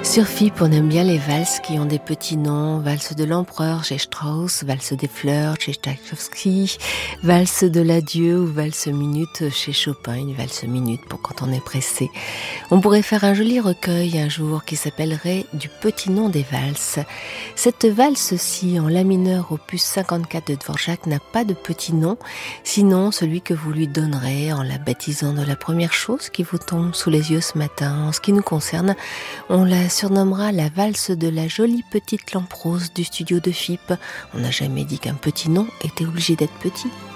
Sur FIP, on aime bien les valses qui ont des petits noms. Valse de l'empereur chez Strauss, valse des fleurs chez Tchaïkovski, valse de l'adieu ou valse minute chez Chopin, une valse minute pour quand on est pressé. On pourrait faire un joli recueil un jour qui s'appellerait Du petit nom des valses. Cette valse-ci en la mineur opus 54 de Dvorak n'a pas de petit nom, sinon celui que vous lui donnerez en la baptisant de la première chose qui vous tombe sous les yeux ce matin. En ce qui nous concerne, on la surnommera la valse de la jolie petite lampe rose du studio de FIP. On n'a jamais dit qu'un petit nom était obligé d'être petit.